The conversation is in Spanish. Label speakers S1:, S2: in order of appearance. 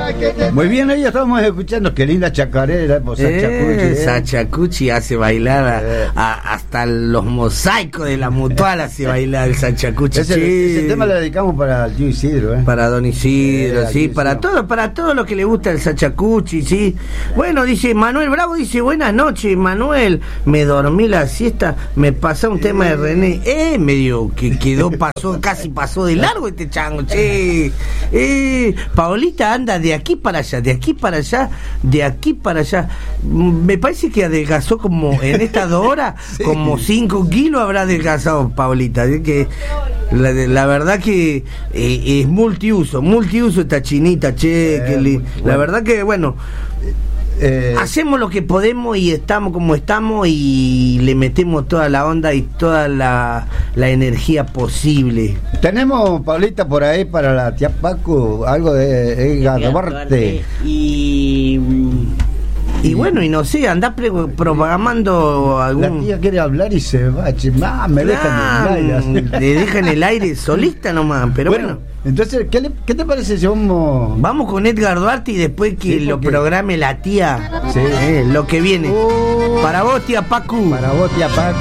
S1: Muy bien, ahí estamos escuchando, qué linda chacarera,
S2: Sachacuchi hace bailar hasta los mosaicos de la Mutual, hace bailar el Sachacuchi.
S1: Ese tema lo dedicamos para el tío Isidro,
S2: para don Isidro, sí, para todo lo que le gusta el Sachacuchi, sí. Bueno, dice Manuel Bravo, dice, buenas noches, Manuel, me dormí la siesta, me pasó un tema de René, medio que casi pasó de largo este chango, che. Paolita anda de aquí para allá, de aquí para allá, de aquí para allá. Me parece que adelgazó como en estas 2 horas, sí. Como 5 kilos habrá adelgazado Paolita. Así que la verdad que es multiuso esta chinita, che. La verdad que, bueno, hacemos lo que podemos y estamos como estamos y le metemos toda la onda y toda la energía posible.
S1: Tenemos, Paulita, por ahí para la tía Paco algo de Edgar Duarte.
S2: Y bueno, y no sé, andá programando algún...
S1: La tía quiere hablar y se va, me deja en el aire.
S2: Le deja en el aire solista nomás, pero bueno.
S1: Entonces, ¿qué te parece si
S2: vamos con Edgar Duarte y después que lo programe la tía?
S1: Sí.
S2: Lo que viene. Para vos, tía Pacu.
S1: Para vos, tía Pacu.